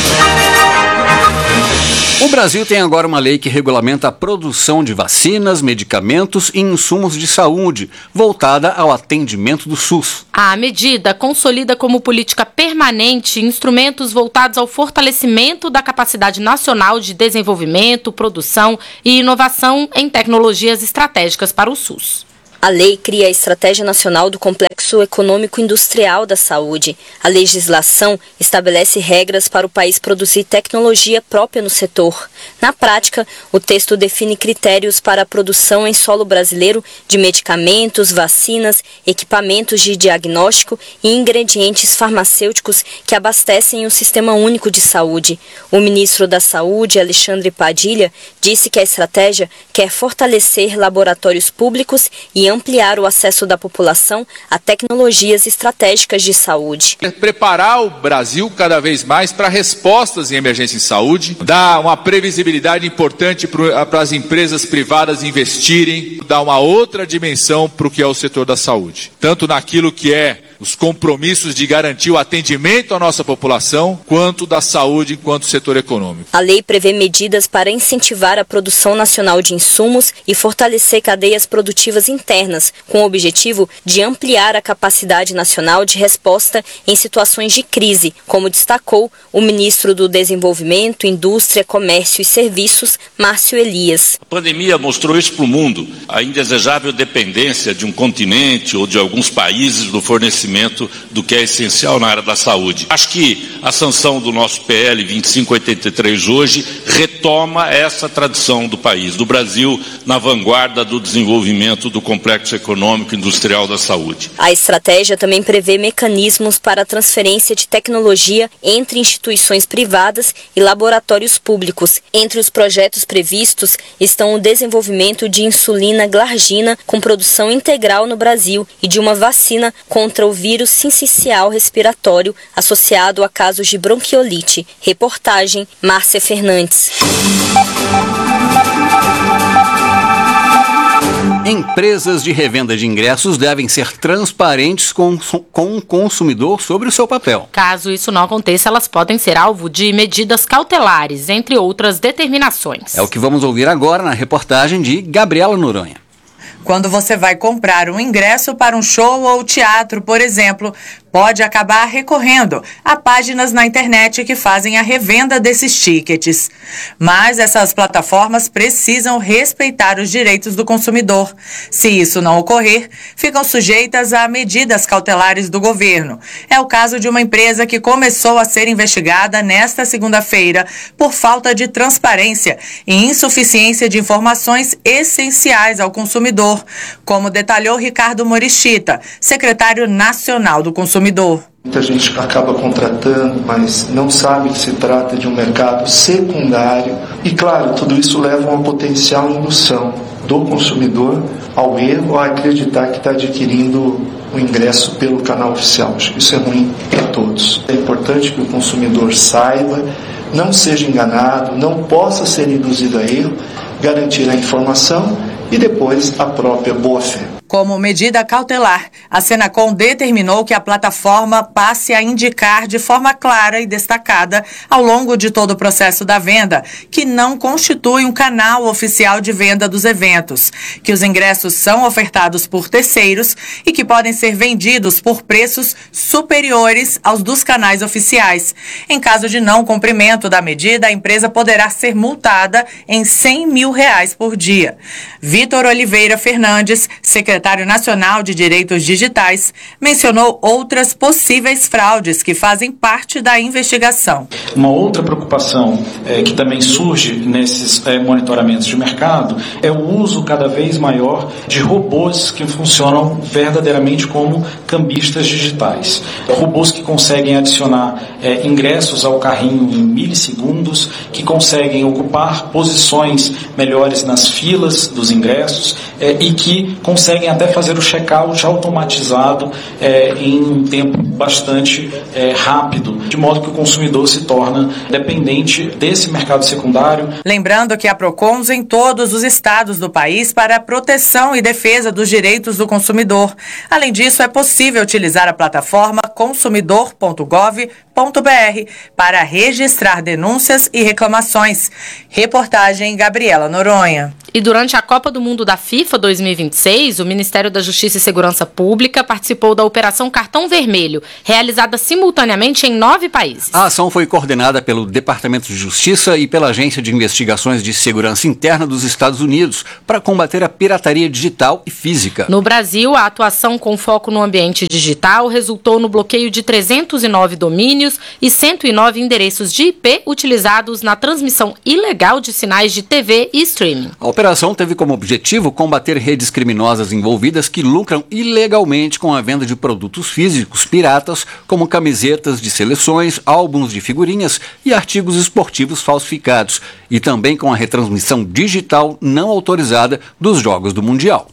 O Brasil tem agora uma lei que regulamenta a produção de vacinas, medicamentos e insumos de saúde, voltada ao atendimento do SUS. A medida consolida como política permanente instrumentos voltados ao fortalecimento da capacidade nacional de desenvolvimento, produção e inovação em tecnologias estratégicas para o SUS. A lei cria a Estratégia Nacional do Complexo Econômico Industrial da Saúde. A legislação estabelece regras para o país produzir tecnologia própria no setor. Na prática, o texto define critérios para a produção em solo brasileiro de medicamentos, vacinas, equipamentos de diagnóstico e ingredientes farmacêuticos que abastecem o Sistema Único de Saúde. O ministro da Saúde, Alexandre Padilha, disse que a estratégia quer fortalecer laboratórios públicos e ampliar o acesso da população a tecnologias estratégicas de saúde. Preparar o Brasil cada vez mais para respostas em emergência em saúde, dar uma previsibilidade importante para as empresas privadas investirem, dar uma outra dimensão para o que é o setor da saúde, tanto naquilo que é os compromissos de garantir o atendimento à nossa população, quanto da saúde enquanto setor econômico. A lei prevê medidas para incentivar a produção nacional de insumos e fortalecer cadeias produtivas internas, com o objetivo de ampliar a capacidade nacional de resposta em situações de crise, como destacou o ministro do Desenvolvimento, Indústria, Comércio e Serviços, Márcio Elias. A pandemia mostrou isso para o mundo, a indesejável dependência de um continente ou de alguns países do fornecimento do que é essencial na área da saúde. Acho que a sanção do nosso P L vinte e cinco oitenta e três hoje retoma essa tradição do país, do Brasil na vanguarda do desenvolvimento do complexo econômico e industrial da saúde. A estratégia também prevê mecanismos para a transferência de tecnologia entre instituições privadas e laboratórios públicos. Entre os projetos previstos estão o desenvolvimento de insulina glargina com produção integral no Brasil e de uma vacina contra o vírus sincicial respiratório associado a casos de bronquiolite. Reportagem Márcia Fernandes. Empresas de revenda de ingressos devem ser transparentes com, com o consumidor sobre o seu papel. Caso isso não aconteça, elas podem ser alvo de medidas cautelares, entre outras determinações. É o que vamos ouvir agora na reportagem de Gabriela Noronha. Quando você vai comprar um ingresso para um show ou teatro, por exemplo, pode acabar recorrendo a páginas na internet que fazem a revenda desses tickets. Mas essas plataformas precisam respeitar os direitos do consumidor. Se isso não ocorrer, ficam sujeitas a medidas cautelares do governo. É o caso de uma empresa que começou a ser investigada nesta segunda-feira por falta de transparência e insuficiência de informações essenciais ao consumidor, como detalhou Ricardo Morichita, secretário nacional do consumidor. Muita gente acaba contratando, mas não sabe que se trata de um mercado secundário. E, claro, tudo isso leva a uma potencial indução do consumidor ao erro, a acreditar que está adquirindo o ingresso pelo canal oficial. Acho que isso é ruim para todos. É importante que o consumidor saiba, não seja enganado, não possa ser induzido a erro, garantir a informação e depois a própria boa-fé. Como medida cautelar, a Senacom determinou que a plataforma passe a indicar de forma clara e destacada ao longo de todo o processo da venda que não constitui um canal oficial de venda dos eventos, que os ingressos são ofertados por terceiros e que podem ser vendidos por preços superiores aos dos canais oficiais. Em caso de não cumprimento da medida, a empresa poderá ser multada em cem mil reais por dia. Vitor Oliveira Fernandes, secretário Secretário Nacional de Direitos Digitais, mencionou outras possíveis fraudes que fazem parte da investigação. Uma outra preocupação é, que também surge nesses é, monitoramentos de mercado é o uso cada vez maior de robôs que funcionam verdadeiramente como cambistas digitais. Robôs que conseguem adicionar é, ingressos ao carrinho em milissegundos, que conseguem ocupar posições melhores nas filas dos ingressos é, e que conseguem conseguem até fazer o check-out automatizado é, em um tempo bastante é, rápido, de modo que o consumidor se torna dependente desse mercado secundário. Lembrando que há PROCONs em todos os estados do país para a proteção e defesa dos direitos do consumidor. Além disso, é possível utilizar a plataforma consumidor ponto gov ponto br para registrar denúncias e reclamações. Reportagem Gabriela Noronha. E durante a Copa do Mundo da FIFA dois mil e vinte e seis, o Ministério da Justiça e Segurança Pública participou da Operação Cartão Vermelho, realizada simultaneamente em nove países. A ação foi coordenada pelo Departamento de Justiça e pela Agência de Investigações de Segurança Interna dos Estados Unidos para combater a pirataria digital e física. No Brasil, a atuação com foco no ambiente digital resultou no bloqueio de trezentos e nove domínios e cento e nove endereços de I P utilizados na transmissão ilegal de sinais de T V e streaming. A operação teve como objetivo combater redes criminosas envolvidas que lucram ilegalmente com a venda de produtos físicos piratas, como camisetas de seleções, álbuns de figurinhas e artigos esportivos falsificados, e também com a retransmissão digital não autorizada dos Jogos do Mundial.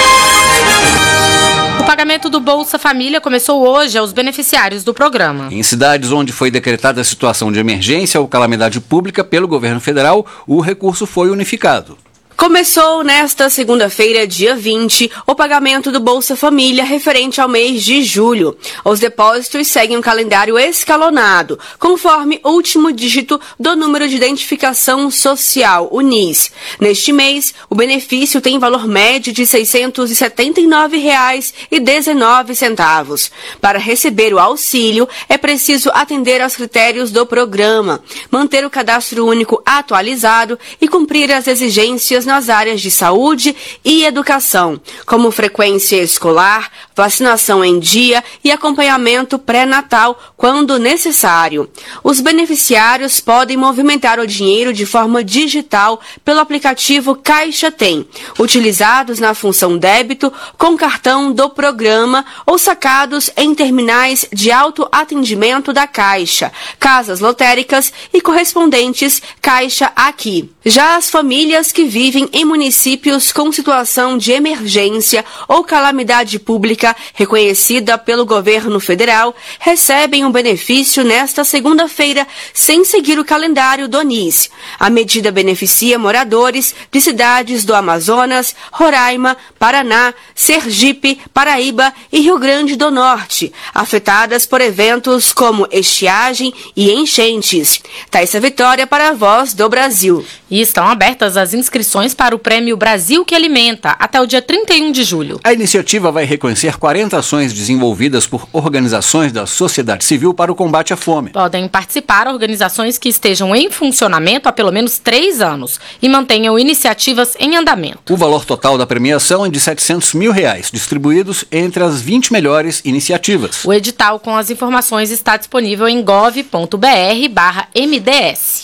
O pagamento do Bolsa Família começou hoje aos beneficiários do programa. Em cidades onde foi decretada a situação de emergência ou calamidade pública pelo governo federal, o recurso foi unificado. Começou nesta segunda-feira, dia vinte, o pagamento do Bolsa Família referente ao mês de julho. Os depósitos seguem um calendário escalonado, conforme o último dígito do número de identificação social, o N I S. Neste mês, o benefício tem valor médio de seiscentos e setenta e nove reais e dezenove centavos. Para receber o auxílio, é preciso atender aos critérios do programa, manter o cadastro único atualizado e cumprir as exigências nas áreas de saúde e educação, como frequência escolar, vacinação em dia e acompanhamento pré-natal quando necessário. Os beneficiários podem movimentar o dinheiro de forma digital pelo aplicativo Caixa Tem, utilizados na função débito com cartão do programa ou sacados em terminais de autoatendimento da Caixa, casas lotéricas e correspondentes Caixa Aqui. Já as famílias que vivem em municípios com situação de emergência ou calamidade pública reconhecida pelo governo federal recebem um benefício nesta segunda-feira, sem seguir o calendário do N I S. A medida beneficia moradores de cidades do Amazonas, Roraima, Paraná, Sergipe, Paraíba e Rio Grande do Norte, afetadas por eventos como estiagem e enchentes. Thaisa Vitória para a Voz do Brasil. E estão abertas as inscrições para o Prêmio Brasil que Alimenta, até o dia trinta e um de julho. A iniciativa vai reconhecer quarenta ações desenvolvidas por organizações da sociedade civil para o combate à fome. Podem participar organizações que estejam em funcionamento há pelo menos três anos e mantenham iniciativas em andamento. O valor total da premiação é de setecentos mil reais, distribuídos entre as vinte melhores iniciativas. O edital com as informações está disponível em gov ponto br barra M D S.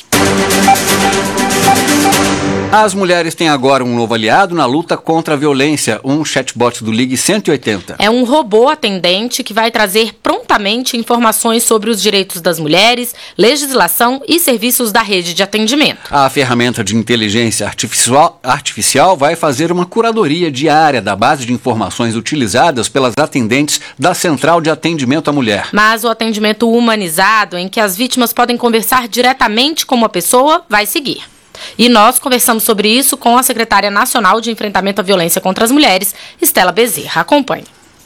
As mulheres têm agora um novo aliado na luta contra a violência, um chatbot do Ligue cento e oitenta. É um robô atendente que vai trazer prontamente informações sobre os direitos das mulheres, legislação e serviços da rede de atendimento. A ferramenta de inteligência artificial, artificial vai fazer uma curadoria diária da base de informações utilizadas pelas atendentes da Central de Atendimento à Mulher. Mas o atendimento humanizado, em que as vítimas podem conversar diretamente com uma pessoa, vai seguir. E nós conversamos sobre isso com a secretária nacional de enfrentamento à violência contra as mulheres, Estela Bezerra. Acompanhe.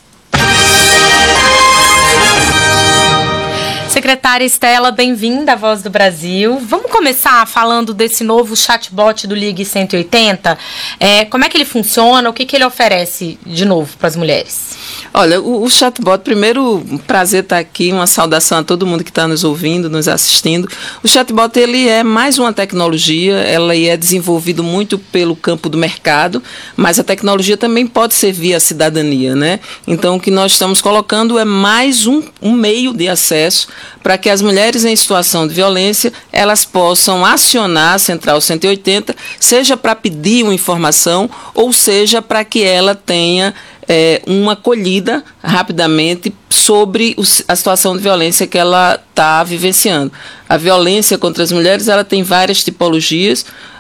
Secretária Estela, bem-vinda à Voz do Brasil. Vamos começar falando desse novo chatbot do Ligue cento e oitenta. É, como é que ele funciona? O que, que ele oferece de novo para as mulheres? Olha, o, o chatbot, primeiro, um prazer estar aqui, uma saudação a todo mundo que está nos ouvindo, nos assistindo. O chatbot, ele é mais uma tecnologia, ela é desenvolvido muito pelo campo do mercado, mas a tecnologia também pode servir à cidadania, né? Então, o que nós estamos colocando é mais um, um meio de acesso para que as mulheres em situação de violência, elas possam acionar a Central cento e oitenta, seja para pedir uma informação, ou seja para que ela tenha é, uma acolhida rapidamente sobre a situação de violência que ela está vivenciando. A violência contra as mulheres, ela tem várias tipologias.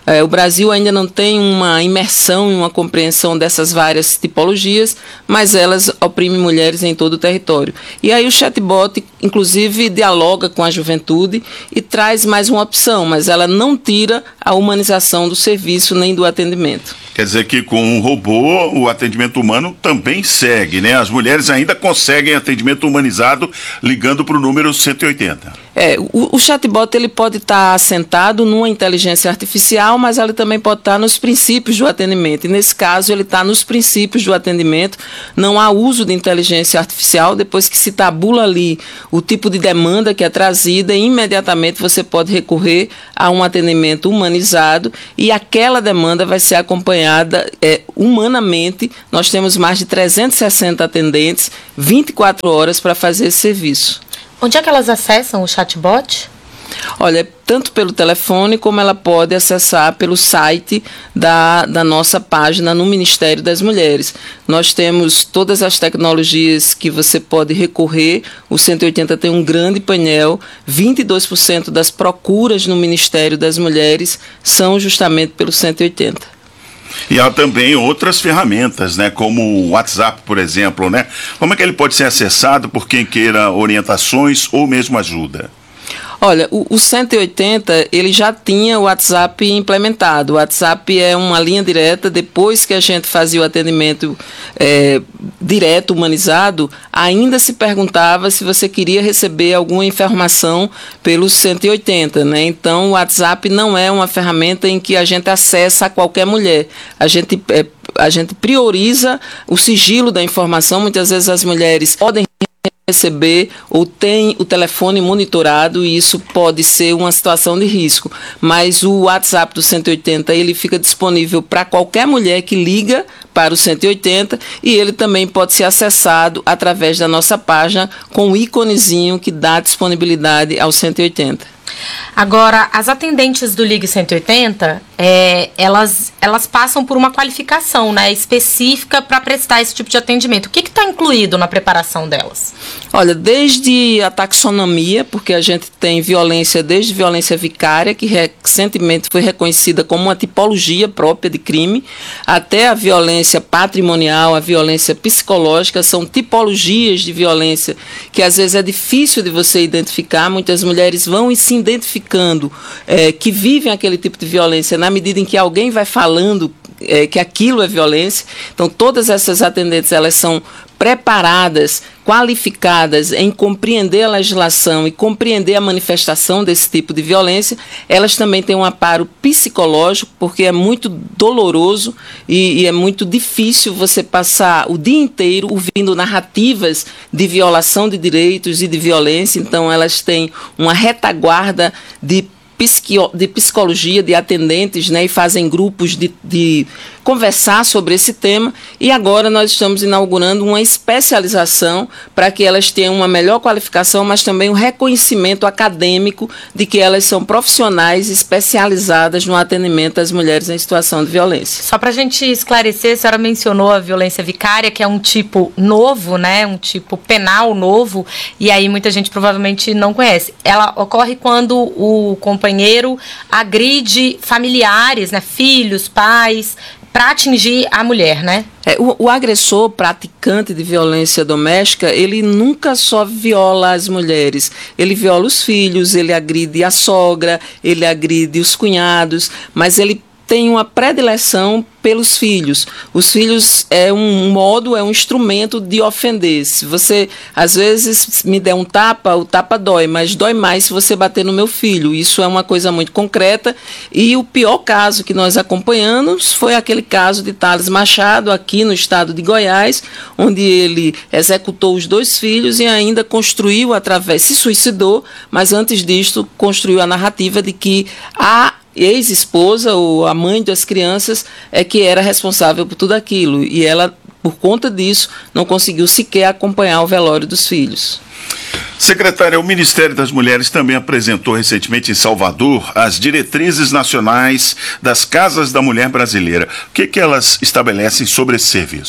É, o Brasil ainda não tem uma imersão e uma compreensão dessas várias tipologias, mas elas oprimem mulheres em todo o território. E aí o chatbot, inclusive, dialoga com a juventude e traz mais uma opção, mas ela não tira a humanização do serviço nem do atendimento. Quer dizer que com o robô, o atendimento humano também segue, né? As mulheres ainda conseguem atendimento humanizado ligando para o número cento e oitenta. É, o, o chatbot ele pode estar assentado numa inteligência artificial, mas ele também pode estar nos princípios do atendimento. E nesse caso, ele está nos princípios do atendimento. Não há uso de inteligência artificial. Depois que se tabula ali o tipo de demanda que é trazida, imediatamente você pode recorrer a um atendimento humanizado e aquela demanda vai ser acompanhada é, humanamente. Nós temos mais de trezentos e sessenta atendentes, vinte e quatro horas para fazer esse serviço. Onde é que elas acessam o chatbot? Olha, tanto pelo telefone como ela pode acessar pelo site da, da nossa página no Ministério das Mulheres. Nós temos todas as tecnologias que você pode recorrer. O cento e oitenta tem um grande painel. vinte e dois por cento das procuras no Ministério das Mulheres são justamente pelo cento e oitenta. E há também outras ferramentas, né, como o WhatsApp, por exemplo, né? Como é que ele pode ser acessado por quem queira orientações ou mesmo ajuda? Olha, o, o cento e oitenta, ele já tinha o WhatsApp implementado. O WhatsApp é uma linha direta. Depois que a gente fazia o atendimento é, direto, humanizado, ainda se perguntava se você queria receber alguma informação pelo cento e oitenta, né? Então, o WhatsApp não é uma ferramenta em que a gente acessa a qualquer mulher. A gente, é, a gente prioriza o sigilo da informação. Muitas vezes as mulheres podem receber ou tem o telefone monitorado e isso pode ser uma situação de risco, mas o WhatsApp do cento e oitenta ele fica disponível para qualquer mulher que liga para o cento e oitenta e ele também pode ser acessado através da nossa página com o íconezinho que dá disponibilidade ao cento e oitenta. Agora, as atendentes do Ligue cento e oitenta, é, elas, elas passam por uma qualificação, né, específica para prestar esse tipo de atendimento. O que está incluído na preparação delas? Olha, desde a taxonomia, porque a gente tem violência, desde violência vicária, que recentemente foi reconhecida como uma tipologia própria de crime, até a violência patrimonial, a violência psicológica, são tipologias de violência que às vezes é difícil de você identificar. Muitas mulheres vão e se identificando é, que vivem aquele tipo de violência na medida em que alguém vai falando é, que aquilo é violência. Então, todas essas atendentes, elas são preparadas, qualificadas em compreender a legislação e compreender a manifestação desse tipo de violência. Elas também têm um amparo psicológico, porque é muito doloroso e, e é muito difícil você passar o dia inteiro ouvindo narrativas de violação de direitos e de violência. Então, elas têm uma retaguarda de de psicologia, de atendentes, né, e fazem grupos de, de conversar sobre esse tema, e agora nós estamos inaugurando uma especialização para que elas tenham uma melhor qualificação, mas também um reconhecimento acadêmico de que elas são profissionais especializadas no atendimento às mulheres em situação de violência. Só para a gente esclarecer, a senhora mencionou a violência vicária, que é um tipo novo, né, um tipo penal novo, e aí muita gente provavelmente não conhece. Ela ocorre quando o companheiro agride familiares, né, filhos, pais, para atingir a mulher, né? É, o, o agressor praticante de violência doméstica, ele nunca só viola as mulheres, ele viola os filhos, ele agride a sogra, ele agride os cunhados, mas ele tem uma predileção pelos filhos. Os filhos é um modo, é um instrumento de ofender. Se você, às vezes, me der um tapa, o tapa dói, mas dói mais se você bater no meu filho. Isso é uma coisa muito concreta. E o pior caso que nós acompanhamos foi aquele caso de Thales Machado, aqui no estado de Goiás, onde ele executou os dois filhos e ainda construiu através, se suicidou, mas antes disto construiu a narrativa de que a ex-esposa ou a mãe das crianças é que era responsável por tudo aquilo, e ela, por conta disso, não conseguiu sequer acompanhar o velório dos filhos. Secretária, o Ministério das Mulheres também apresentou recentemente em Salvador as diretrizes nacionais das Casas da Mulher Brasileira. O que, que elas estabelecem sobre esse serviço?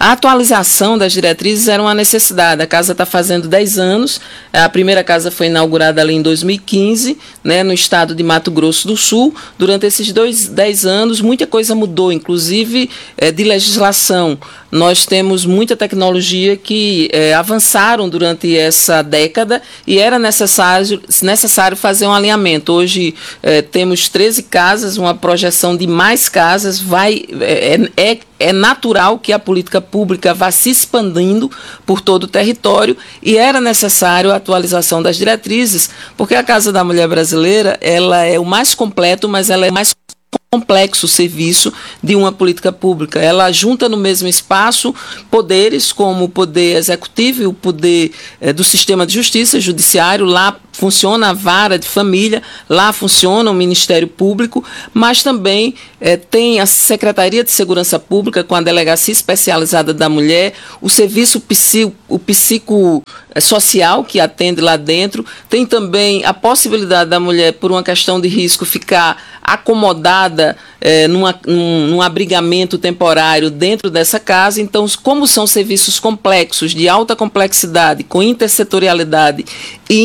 A atualização das diretrizes era uma necessidade. A casa está fazendo dez anos, a primeira casa foi inaugurada ali em dois mil e quinze, né, no estado de Mato Grosso do Sul. Durante esses dois, dez anos, muita coisa mudou, inclusive é, de legislação. Nós temos muita tecnologia que é, avançaram durante essa década e era necessário, necessário fazer um alinhamento. Hoje é, temos treze casas, uma projeção de mais casas, vai, é, é, é natural que a política pública vá se expandindo por todo o território e era necessário a atualização das diretrizes, porque a Casa da Mulher Brasileira ela é o mais completo, mas ela é mais complexo serviço de uma política pública. Ela junta no mesmo espaço poderes como o poder executivo e o poder eh, do sistema de justiça, judiciário. Lá funciona a vara de família, lá funciona o Ministério Público, mas também eh, tem a Secretaria de Segurança Pública com a Delegacia Especializada da Mulher, o serviço psico, o psicossocial que atende lá dentro, tem também a possibilidade da mulher, por uma questão de risco, ficar acomodada é, numa, num, num abrigamento temporário dentro dessa casa. Então, como são serviços complexos, de alta complexidade, com intersetorialidade e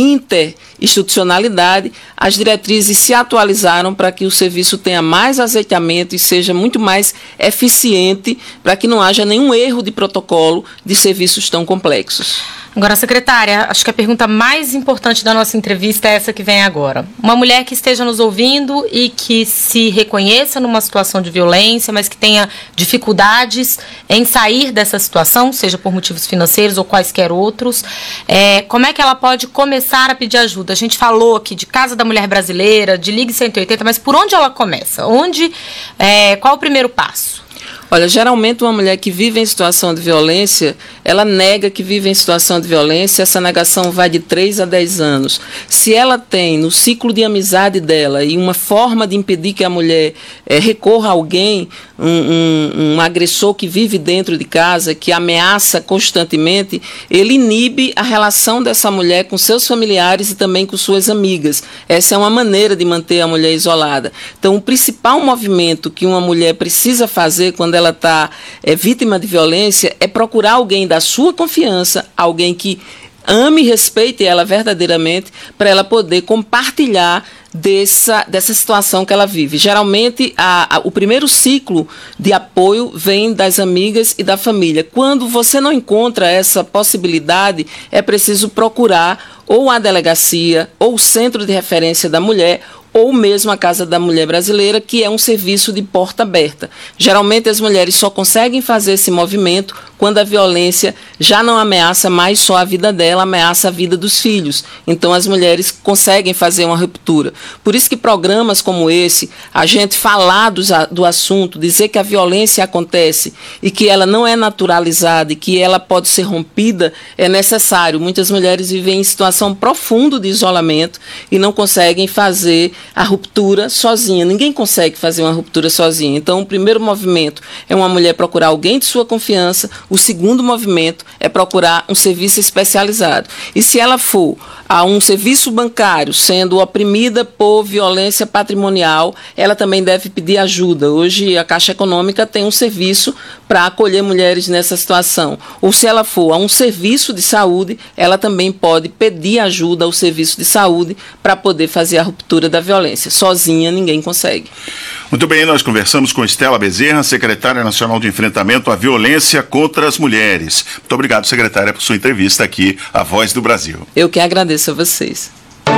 interinstitucionalidade, as diretrizes se atualizaram para que o serviço tenha mais azeitamento e seja muito mais eficiente, para que não haja nenhum erro de protocolo de serviços tão complexos. Agora, secretária, acho que a pergunta mais importante da nossa entrevista é essa que vem agora. Uma mulher que esteja nos ouvindo e que se reconheça numa situação de violência, mas que tenha dificuldades em sair dessa situação, seja por motivos financeiros ou quaisquer outros, é, como é que ela pode começar a pedir ajuda? A gente falou aqui de Casa da Mulher Brasileira, de Ligue cento e oitenta, mas por onde ela começa? Onde, é, qual o primeiro passo? Olha, geralmente uma mulher que vive em situação de violência, ela nega que vive em situação de violência, essa negação vai de três a dez anos. Se ela tem no ciclo de amizade dela e uma forma de impedir que a mulher é, recorra a alguém, um, um, um agressor que vive dentro de casa, que ameaça constantemente, ele inibe a relação dessa mulher com seus familiares e também com suas amigas. Essa é uma maneira de manter a mulher isolada. Então, o principal movimento que uma mulher precisa fazer quando ela está é, vítima de violência é procurar alguém da sua confiança, alguém que ame e respeite ela verdadeiramente, para ela poder compartilhar dessa, dessa situação que ela vive. Geralmente, a, a, o primeiro ciclo de apoio vem das amigas e da família. Quando você não encontra essa possibilidade, é preciso procurar ou a delegacia, ou o Centro de Referência da Mulher, ou mesmo a Casa da Mulher Brasileira, que é um serviço de porta aberta. Geralmente as mulheres só conseguem fazer esse movimento quando a violência já não ameaça mais só a vida dela, ameaça a vida dos filhos. Então as mulheres conseguem fazer uma ruptura. Por isso que programas como esse, a gente falar do, do assunto, dizer que a violência acontece e que ela não é naturalizada e que ela pode ser rompida, é necessário. Muitas mulheres vivem em situação profunda de isolamento e não conseguem fazer a ruptura sozinha. Ninguém consegue fazer uma ruptura sozinha. Então, o primeiro movimento é uma mulher procurar alguém de sua confiança. O segundo movimento é procurar um serviço especializado. E se ela for a um serviço bancário, sendo oprimida por violência patrimonial, ela também deve pedir ajuda. Hoje, a Caixa Econômica tem um serviço para acolher mulheres nessa situação. Ou se ela for a um serviço de saúde, ela também pode pedir ajuda ao serviço de saúde para poder fazer a ruptura da violência. Sozinha, ninguém consegue. Muito bem, nós conversamos com Estela Bezerra, secretária nacional de enfrentamento à violência contra as mulheres. Muito obrigado, secretária, por sua entrevista aqui, à Voz do Brasil. Eu que agradeço a vocês.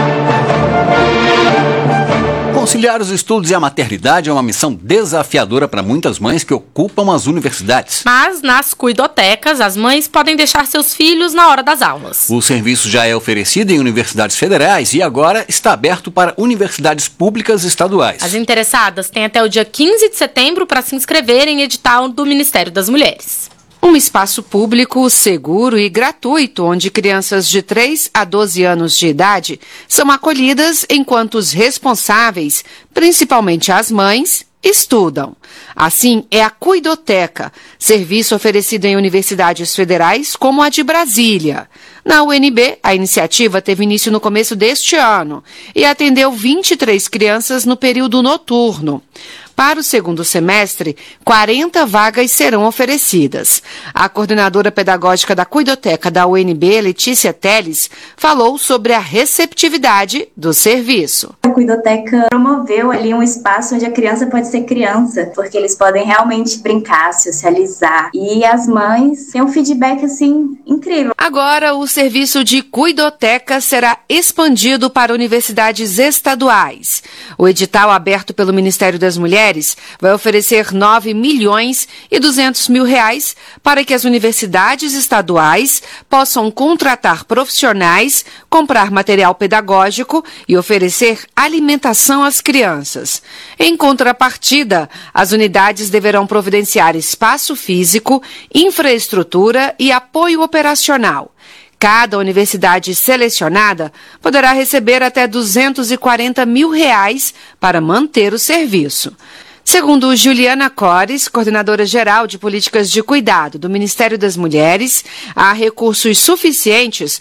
Conciliar os estudos e a maternidade é uma missão desafiadora para muitas mães que ocupam as universidades. Mas nas cuidotecas, as mães podem deixar seus filhos na hora das aulas. O serviço já é oferecido em universidades federais e agora está aberto para universidades públicas estaduais. As interessadas têm até o dia quinze de setembro para se inscreverem em edital do Ministério das Mulheres. Um espaço público seguro e gratuito, onde crianças de três a doze anos de idade são acolhidas enquanto os responsáveis, principalmente as mães, estudam. Assim, é a Cuidoteca, serviço oferecido em universidades federais como a de Brasília. Na U N B, a iniciativa teve início no começo deste ano e atendeu vinte e três crianças no período noturno. Para o segundo semestre, quarenta vagas serão oferecidas. A coordenadora pedagógica da Cuidoteca da U N B, Letícia Teles, falou sobre a receptividade do serviço. A Cuidoteca promoveu ali um espaço onde a criança pode ser criança, porque eles podem realmente brincar, socializar. E as mães têm um feedback, assim, incrível. Agora, o serviço de Cuidoteca será expandido para universidades estaduais. O edital aberto pelo Ministério das Mulheres vai oferecer nove milhões e duzentos mil reais para que as universidades estaduais possam contratar profissionais, comprar material pedagógico e oferecer alimentação às crianças. Em contrapartida, as unidades deverão providenciar espaço físico, infraestrutura e apoio operacional. Cada universidade selecionada poderá receber até duzentos e quarenta mil reais para manter o serviço. Segundo Juliana Cores, coordenadora geral de políticas de cuidado do Ministério das Mulheres, há recursos suficientes